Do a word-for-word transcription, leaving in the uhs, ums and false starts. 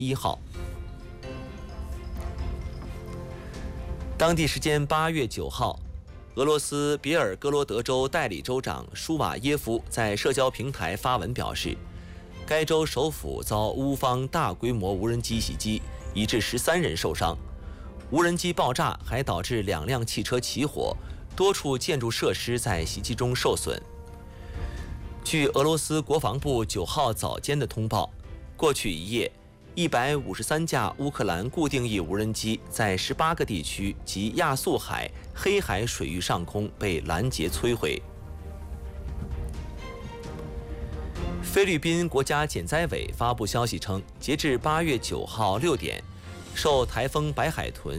一号。当地时间八月九号，俄罗斯别尔哥罗德州代理州长舒瓦耶夫在社交平台发文表示，该州首府遭乌方大规模无人机袭击，已致十三人受伤。无人机爆炸还导致两辆汽车起火，多处建筑设施在袭击中受损。据俄罗斯国防部九号早间的通报，过去一夜，一百五十三架乌克兰固定翼无人机在十八个地区及亚速海、黑海水域上空被拦截摧毁。菲律宾国家减灾委发布消息称，截至八月九号六点，受台风白海豚